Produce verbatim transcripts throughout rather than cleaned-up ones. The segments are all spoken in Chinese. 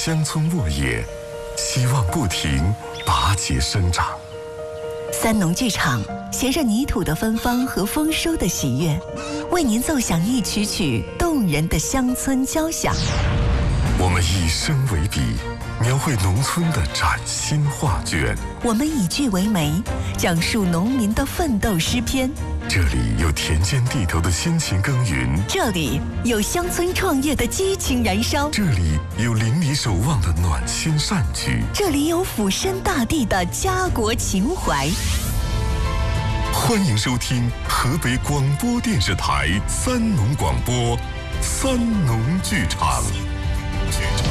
乡村沃野，希望不停拔节生长。 三农剧场携着泥土的芬芳和丰收的喜悦，为您奏响一曲曲动人的乡村交响。 我们以声为笔，描绘农村的崭新画卷。 我们以句为媒，讲述农民的奋斗诗篇。 这里有田间地头的辛勤耕耘， 这里有乡村创业的激情燃烧， 这里有邻里守望的暖心善举， 这里有俯身大地的家国情怀。 欢迎收听河北广播电视台三农广播三农剧场。剧场。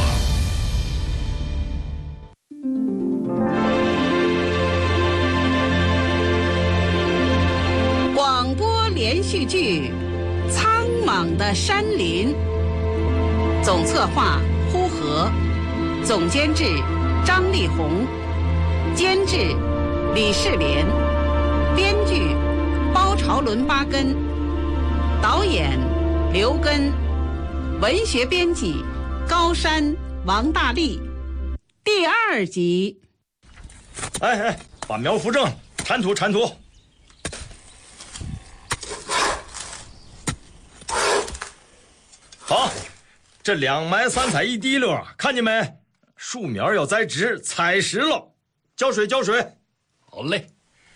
广播连续剧《苍莽的山林》，总策划呼和，总监制张丽红，监制李世莲，编剧包朝伦巴根，导演刘根，文学编辑高山王大力。第二集。 哎哎，把苗扶正，铲土铲土。好，这两埋三采一滴溜，看见没？树苗要栽直，采实了。浇水浇水。 好嘞。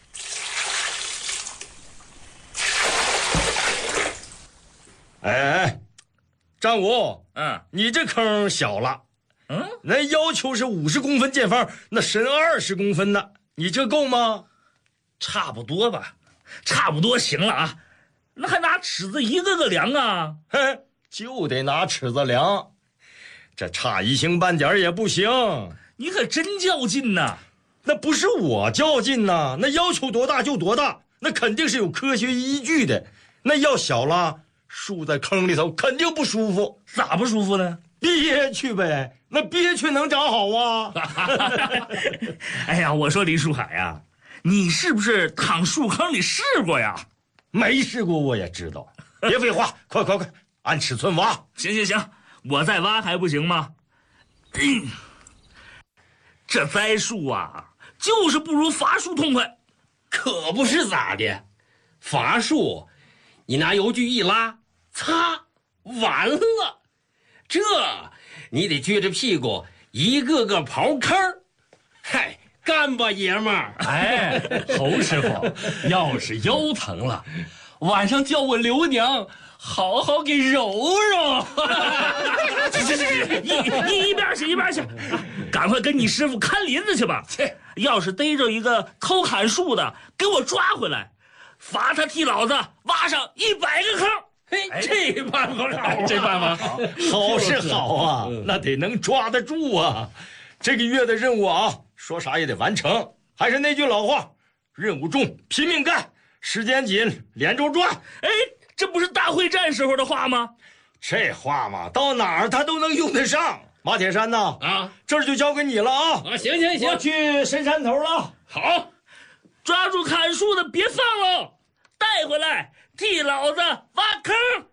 哎哎，张武， 嗯， 你这坑小了。 嗯， 那要求是五十公分见方，那深二十公分呢，你这够吗？ 差不多吧，差不多行了啊。那还拿尺子一个个量啊？ 嘿，就得拿尺子量，这差一星半点也不行。 你可真较劲呐！ 那不是我较劲呐，那要求多大就多大，那肯定是有科学依据的。那要小了，树在坑里头肯定不舒服。 咋不舒服呢？ 憋屈呗，那憋屈能长好啊？ 哎呀，我说林书海呀，你是不是躺树坑里试过呀？ 没试过我也知道。别废话，快快快，按尺寸挖。 行行行，我再挖还不行吗？嗯，这栽树啊，就是不如伐树痛快。 可不是咋的，伐树，你拿油锯一拉，擦，完了。这你得撅着屁股一个个刨坑。嗨，干吧爷们儿！ 哎，侯师傅，要是腰疼了，晚上叫我刘娘好好给揉揉。 去去去，一一一边去一边去，赶快跟你师傅看林子去吧。要是逮着一个偷砍树的，给我抓回来，罚他替老子挖上一百个坑。 嘿，这办法好， 这办法好， 好是好啊，那得能抓得住啊。这个月的任务啊，说啥也得完成。还是那句老话，任务重，拼命干；时间紧，连轴转。 哎，这不是大会战时候的话吗？ 这话嘛，到哪儿他都能用得上。马铁山呐， 啊， 这儿就交给你了啊！ 啊，行行行， 我去深山头了。 好，抓住砍树的别放了，带回来替老子挖坑。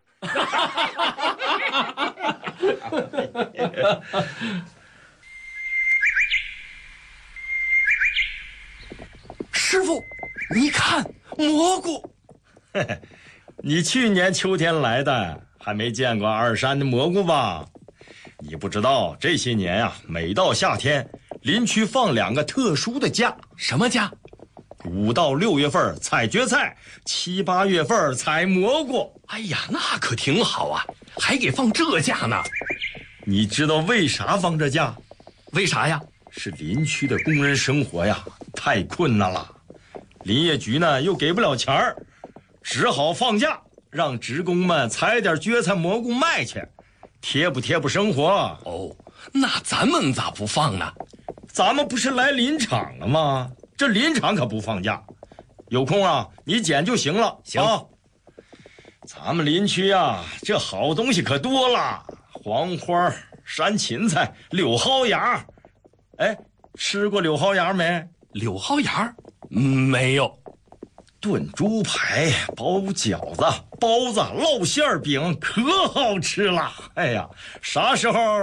师傅，你看蘑菇。 你去年秋天来的，还没见过二山的蘑菇吧？你不知道，这些年呀、啊，每到夏天，林区放两个特殊的假。 什么假？ 五到六月份采蕨菜，七八月份采蘑菇。 哎呀，那可挺好啊，还给放这假呢。 你知道为啥放这假？ 为啥呀？ 是林区的工人生活呀太困难了，林业局呢又给不了钱儿，只好放假，让职工们采点蕨菜蘑菇卖去，贴不贴不生活。 哦，那咱们咋不放呢？ 咱们不是来林场了吗？这林场可不放假，有空啊你捡就行了。 行啊，咱们林区啊这好东西可多了，黄花、山芹菜、柳蒿芽。哎，吃过柳蒿芽没？ 柳蒿芽没有。 炖猪排、包饺子、包子、烙馅饼可好吃了。哎呀，啥时候